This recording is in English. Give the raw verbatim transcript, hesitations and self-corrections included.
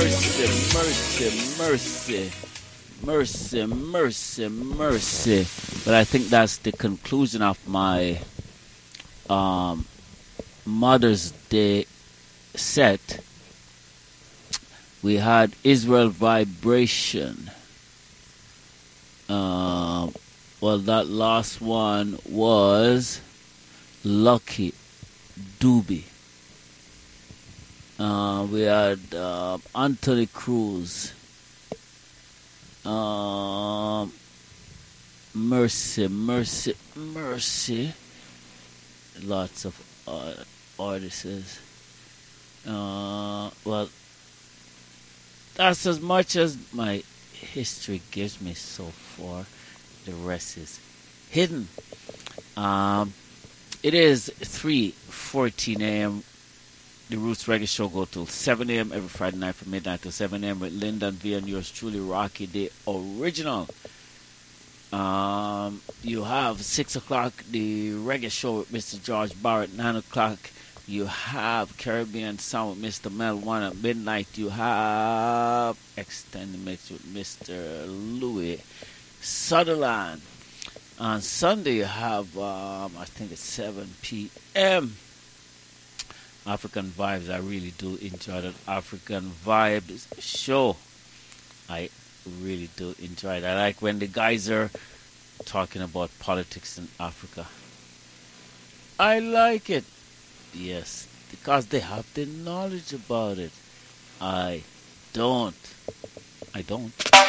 mercy, mercy, mercy, mercy, mercy, mercy. But I think that's the conclusion of my um, Mother's Day set. We had Israel Vibration. Uh, well, that last one was Lucky Doobie. Uh, we had uh, Anthony Cruz. Uh, mercy, mercy, mercy. Lots of uh, artists. Uh, well, that's as much as my history gives me so far. The rest is hidden. Um, it is three fourteen a.m. The Roots Reggae Show go till seven a.m. every Friday night from midnight to seven a.m. with Lyndon V and yours truly, Rocky the Original. Um, you have six o'clock, the Reggae Show with Mister George Barrett. nine o'clock, you have Caribbean Sound with Mister Mel. one at midnight, you have Extended Mix with Mister Louis Sutherland. On Sunday, you have, um, I think it's seven p.m. African Vibes. I really do enjoy that African Vibes show. I really do enjoy it. I like when the guys are talking about politics in Africa. I like it. Yes, because they have the knowledge about it. I don't. I don't.